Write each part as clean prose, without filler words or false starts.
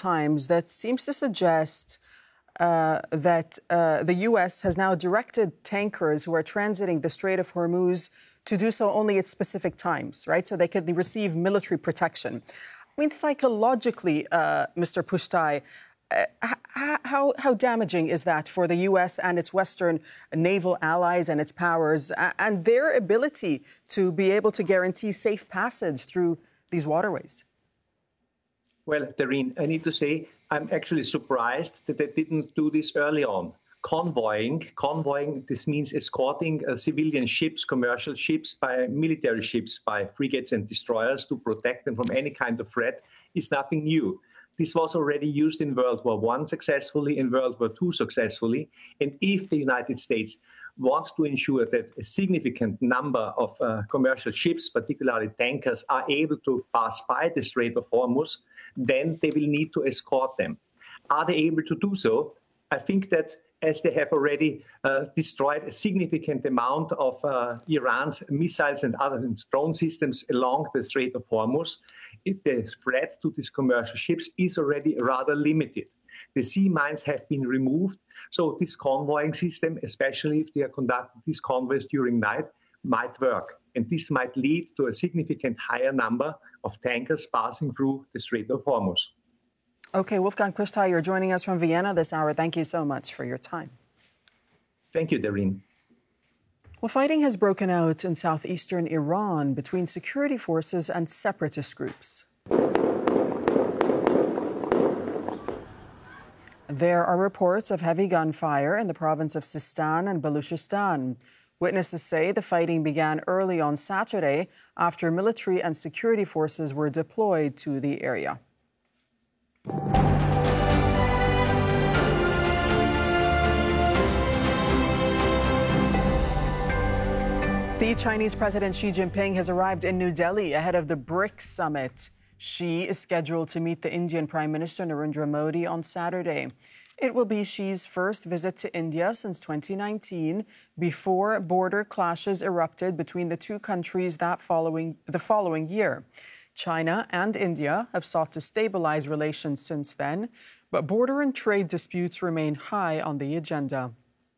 Times that seems to suggest that the U.S. has now directed tankers who are transiting the Strait of Hormuz to do so only at specific times, right? So they can receive military protection. I mean, psychologically, Mr. Pushtai, how damaging is that for the U.S. and its Western naval allies and its powers and their ability to be able to guarantee safe passage through these waterways? Well, Darine, I need to say I'm actually surprised that they didn't do this early on. Convoying, this means escorting civilian ships, commercial ships, by military ships, by frigates and destroyers to protect them from any kind of threat, is nothing new. This was already used in World War I successfully, in World War II successfully. And if the United States want to ensure that a significant number of commercial ships, particularly tankers, are able to pass by the Strait of Hormuz, then they will need to escort them. Are they able to do so? I think that as they have already destroyed a significant amount of Iran's missiles and other drone systems along the Strait of Hormuz, the threat to these commercial ships is already rather limited. The sea mines have been removed, so this convoying system, especially if they are conducting these convoys during night, might work. And this might lead to a significant higher number of tankers passing through the Strait of Hormuz. Okay, Wolfgang Pushtai, you're joining us from Vienna this hour. Thank you so much for your time. Thank you, Darine. Well, fighting has broken out in southeastern Iran between security forces and separatist groups. There are reports of heavy gunfire in the province of Sistan and Baluchistan. Witnesses say the fighting began early on Saturday after military and security forces were deployed to the area. The Chinese President Xi Jinping has arrived in New Delhi ahead of the BRICS summit. Xi is scheduled to meet the Indian Prime Minister Narendra Modi on Saturday. It will be Xi's first visit to India since 2019, before border clashes erupted between the two countries the following year. China and India have sought to stabilize relations since then, but border and trade disputes remain high on the agenda.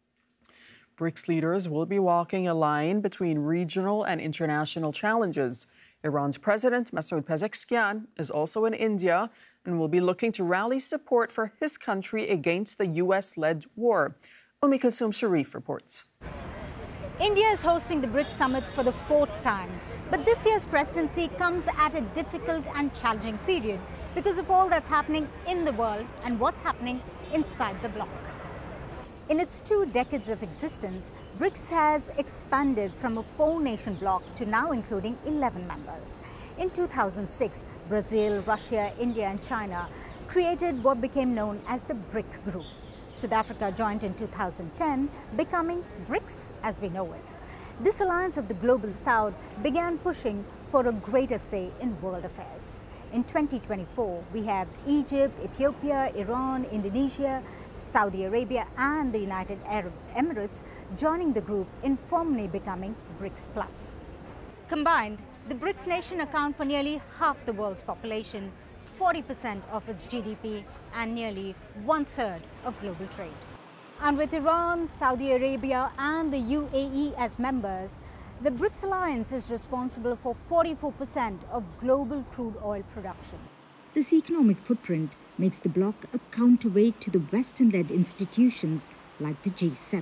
BRICS leaders will be walking a line between regional and international challenges. Iran's President Masoud Pezeshkian is also in India and will be looking to rally support for his country against the U.S.-led war. Kulsum Sharif reports. India is hosting the BRICS summit for the fourth time. But this year's presidency comes at a difficult and challenging period because of all that's happening in the world and what's happening inside the bloc. In its 2 decades of existence, BRICS has expanded from a 4-nation bloc to now including 11 members. In 2006, Brazil, Russia, India and China created what became known as the BRIC Group. South Africa joined in 2010, becoming BRICS as we know it. This alliance of the global south began pushing for a greater say in world affairs. In 2024, we have Egypt, Ethiopia, Iran, Indonesia, Saudi Arabia and the United Arab Emirates joining the group in formally becoming BRICS Plus. Combined, the BRICS nations account for nearly half the world's population, 40% of its GDP and nearly 1/3 of global trade. And with Iran, Saudi Arabia and the UAE as members, the BRICS alliance is responsible for 44% of global crude oil production. This economic footprint makes the bloc a counterweight to the Western-led institutions like the G7.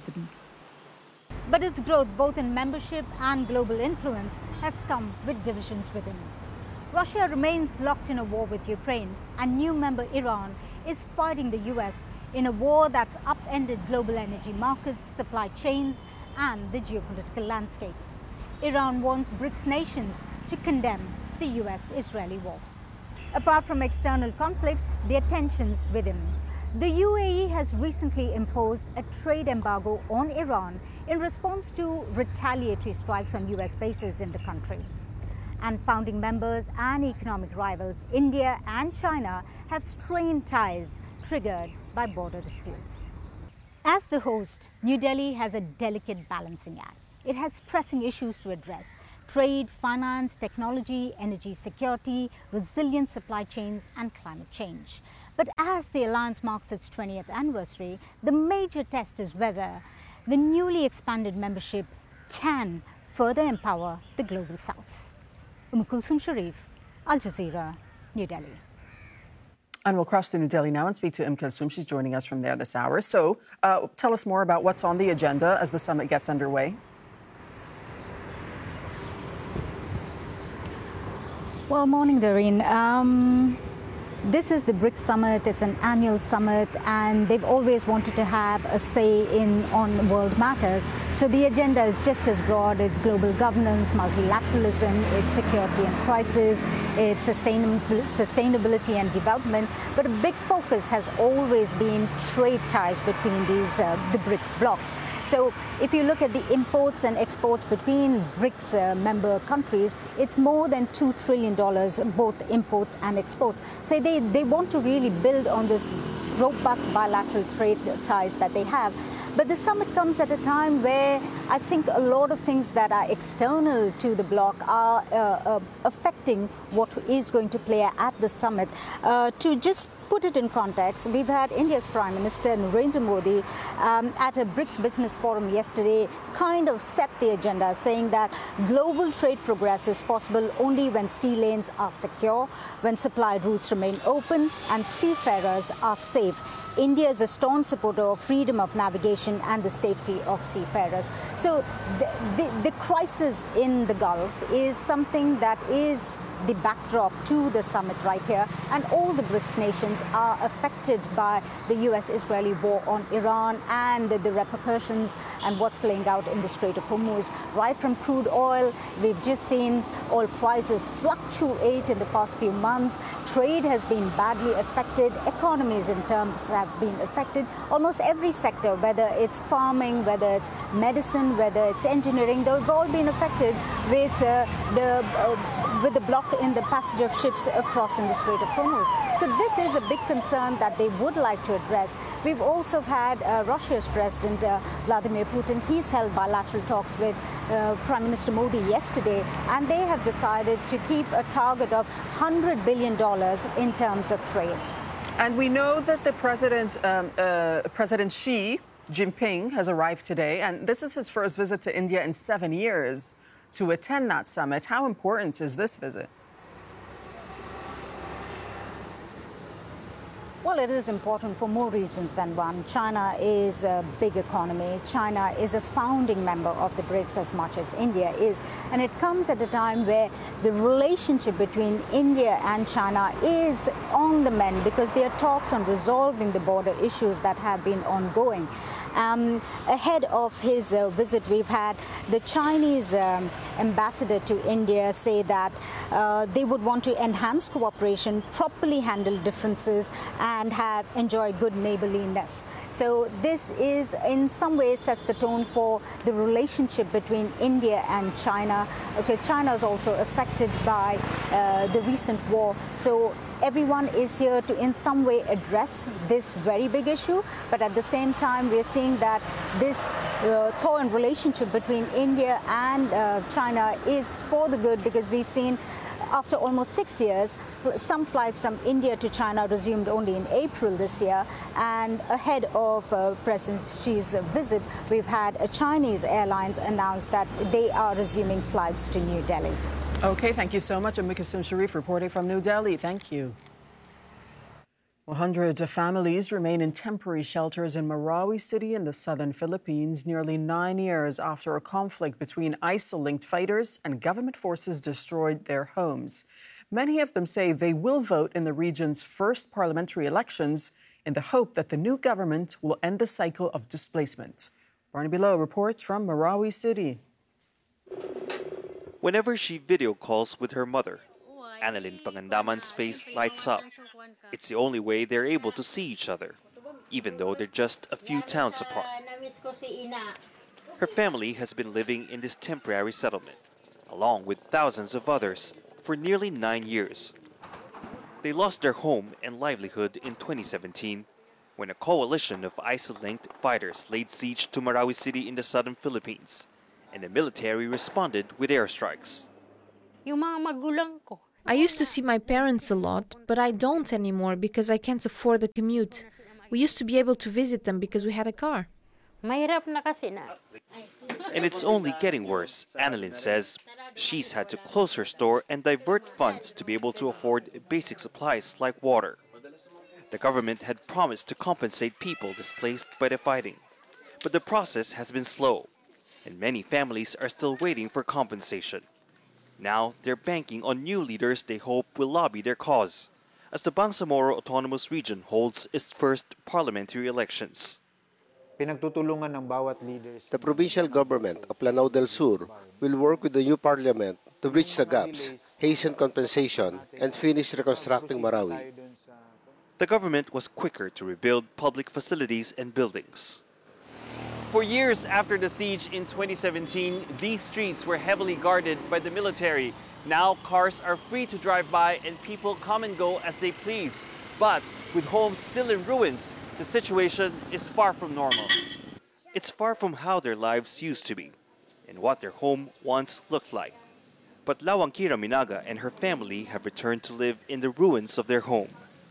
But its growth, both in membership and global influence, has come with divisions within. Russia remains locked in a war with Ukraine, and new member Iran is fighting the US in a war that's upended global energy markets, supply chains, and the geopolitical landscape. Iran wants BRICS nations to condemn the US-Israeli war. Apart from external conflicts, there are tensions within. The UAE has recently imposed a trade embargo on Iran in response to retaliatory strikes on US bases in the country. And founding members and economic rivals, India and China, have strained ties triggered by border disputes. As the host, New Delhi has a delicate balancing act. It has pressing issues to address: trade, finance, technology, energy security, resilient supply chains, and climate change. But as the alliance marks its 20th anniversary, the major test is whether the newly expanded membership can further empower the global south. Kulsum Sharif, Al Jazeera, New Delhi. And we'll cross to New Delhi now and speak to Kulsum. She's joining us from there this hour. So tell us more about what's on the agenda as the summit gets underway. Well, morning, Doreen. This is the BRICS Summit. It's an annual summit, and they've always wanted to have a say on world matters. So the agenda is just as broad. It's global governance, multilateralism, it's security and crisis, it's sustainability and development. But a big focus has always been trade ties between these the BRIC blocs. So if you look at the imports and exports between BRICS member countries, it's more than $2 trillion, both imports and exports. So they want to really build on this robust bilateral trade ties that they have. But the summit comes at a time where I think a lot of things that are external to the bloc are affecting what is going to play at the summit. To just put it in context, we've had India's Prime Minister Narendra Modi at a BRICS Business Forum yesterday kind of set the agenda, saying that global trade progress is possible only when sea lanes are secure, when supply routes remain open and seafarers are safe. India is a staunch supporter of freedom of navigation and the safety of seafarers. So the crisis in the Gulf is something that is the backdrop to the summit right here, and all the BRICS nations are affected by the US-Israeli war on Iran and the repercussions and what's playing out in the Strait of Hormuz. Right from crude oil, we've just seen oil prices fluctuate in the past few months. Trade has been badly affected. Economies in terms have been affected. Almost every sector, whether it's farming, whether it's medicine, whether it's engineering, they've all been affected with the block in the passage of ships across in the Strait of Hormuz. So this is a big concern that they would like to address. We've also had Russia's President Vladimir Putin. He's held bilateral talks with Prime Minister Modi yesterday, and they have decided to keep a target of $100 billion in terms of trade. And we know that the President Xi Jinping has arrived today, and this is his first visit to India in 7 years to attend that summit. How important is this visit? Well, it is important for more reasons than one. China is a big economy. China is a founding member of the BRICS as much as India is. And it comes at a time where the relationship between India and China is on the mend because there are talks on resolving the border issues that have been ongoing. Ahead of his visit, we've had the Chinese ambassador to India say that they would want to enhance cooperation, properly handle differences, and enjoy good neighborliness. So this is, in some ways, sets the tone for the relationship between India and China. Okay, China is also affected by the recent war. So everyone is here to in some way address this very big issue, but at the same time we're seeing that this torn relationship between India and China is for the good, because we've seen after almost 6 years, some flights from India to China resumed only in April this year. And ahead of President Xi's visit, we've had a Chinese airlines announce that they are resuming flights to New Delhi. Okay, thank you so much. Kulsum Sharif reporting from New Delhi. Thank you. Well, hundreds of families remain in temporary shelters in Marawi City in the southern Philippines nearly 9 years after a conflict between ISIL-linked fighters and government forces destroyed their homes. Many of them say they will vote in the region's first parliamentary elections in the hope that the new government will end the cycle of displacement. Barnaby Lowe reports from Marawi City. Whenever she video calls with her mother, Annalyn Pangandaman's face lights up. It's the only way they're able to see each other, even though they're just a few towns apart. Her family has been living in this temporary settlement, along with thousands of others, for nearly 9 years. They lost their home and livelihood in 2017 when a coalition of ISIL-linked fighters laid siege to Marawi City in the southern Philippines, and the military responded with airstrikes. I used to see my parents a lot, but I don't anymore because I can't afford the commute. We used to be able to visit them because we had a car. And it's only getting worse, Annalyn says. She's had to close her store and divert funds to be able to afford basic supplies like water. The government had promised to compensate people displaced by the fighting. But the process has been slow, and many families are still waiting for compensation. Now they're banking on new leaders they hope will lobby their cause, as the Bangsamoro Autonomous Region holds its first parliamentary elections. The provincial government of Lanao del Sur will work with the new parliament to bridge the gaps, hasten compensation, and finish reconstructing Marawi. The government was quicker to rebuild public facilities and buildings. For years after the siege in 2017, these streets were heavily guarded by the military. Now cars are free to drive by and people come and go as they please. But with homes still in ruins, the situation is far from normal. It's far from how their lives used to be and what their home once looked like. But Lawang Kira Minaga and her family have returned to live in the ruins of their home.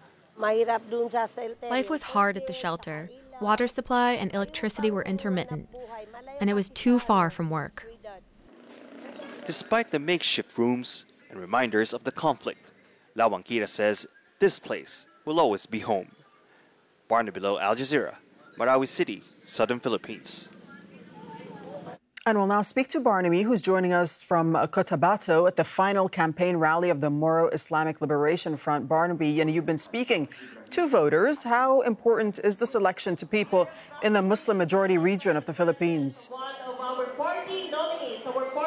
Life was hard at the shelter. Water supply and electricity were intermittent, and it was too far from work. Despite the makeshift rooms and reminders of the conflict, Lawang Kira says this place will always be home. Barnaby Lo, Al Jazeera, Marawi City, Southern Philippines. And we'll now speak to Barnaby, who's joining us from Cotabato at the final campaign rally of the Moro Islamic Liberation Front. Barnaby, and you've been speaking to voters. How important is this election to people in the Muslim-majority region of the Philippines? One of our party nominees,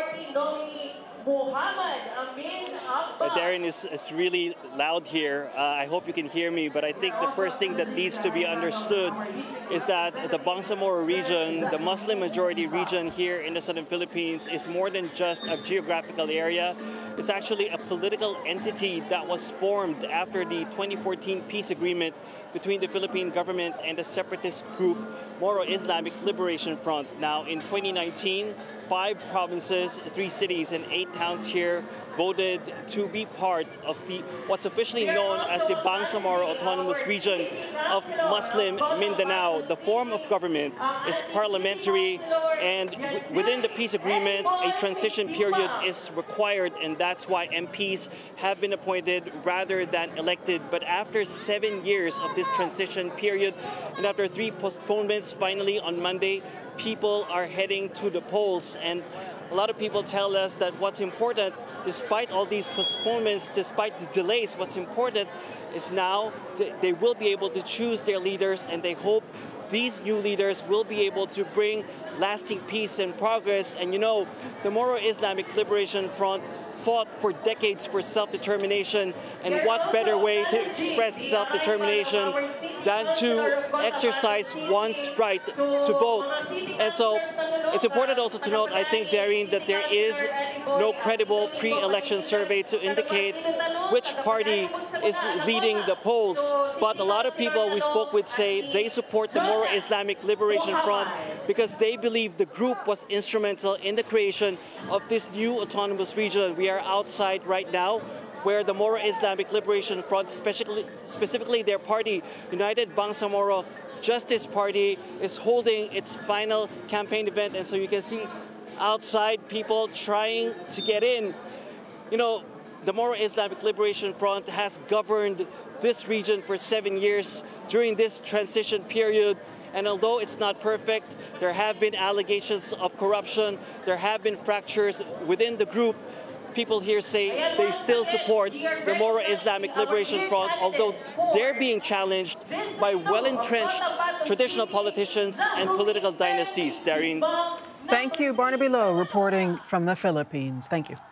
Muhammad Amin Abba. Darren, is really loud here. I hope you can hear me, but I think the first thing that needs to be understood is that the Bangsamoro region, the Muslim majority region here in the Southern Philippines, is more than just a geographical area. It's actually a political entity that was formed after the 2014 peace agreement between the Philippine government and the separatist group Moro Islamic Liberation Front. Now, in 2019, 5 provinces, 3 cities, and 8 towns here voted to be part of the what's officially known as the Bangsamoro Autonomous Region of Muslim Mindanao. The form of government is parliamentary, and within the peace agreement, a transition period is required, and that's why MPs have been appointed rather than elected. But after 7 years of this transition period, and after 3 postponements, finally on Monday, people are heading to the polls. And a lot of people tell us that what's important, despite all these postponements, despite the delays, what's important is now they will be able to choose their leaders, and they hope these new leaders will be able to bring lasting peace and progress. And you know, the Moro Islamic Liberation Front fought for decades for self-determination, and what better way to express self-determination than to exercise one's right to vote. And so it's important also to note, I think, Darren, that there is no credible pre-election survey to indicate which party is leading the polls. But a lot of people we spoke with say they support the Moro Islamic Liberation Front because they believe the group was instrumental in the creation of this new autonomous region. We are outside right now, where the Moro Islamic Liberation Front, specifically their party, United Bangsamoro Justice Party, is holding its final campaign event. And so you can see outside people trying to get in. You know, the Moro Islamic Liberation Front has governed this region for 7 years during this transition period. And although it's not perfect, there have been allegations of corruption, there have been fractures within the group. People here say they still support the Moro Islamic Liberation Front, although they're being challenged by well-entrenched traditional politicians and political dynasties. Darren. Thank you, Barnaby Lo, reporting from the Philippines. Thank you.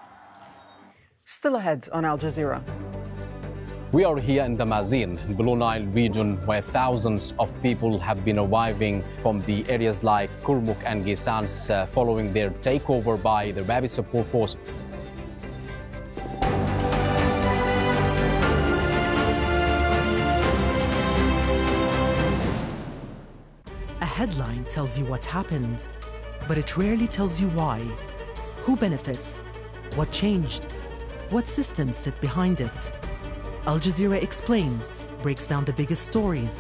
Still ahead on Al Jazeera. We are here in the Mazin, Blue Nile region, where thousands of people have been arriving from the areas like Kurmuk and Gisans following their takeover by the Rapid Support Force. A headline tells you what happened, but it rarely tells you why, who benefits, what changed. What systems sit behind it? Al Jazeera Explains breaks down the biggest stories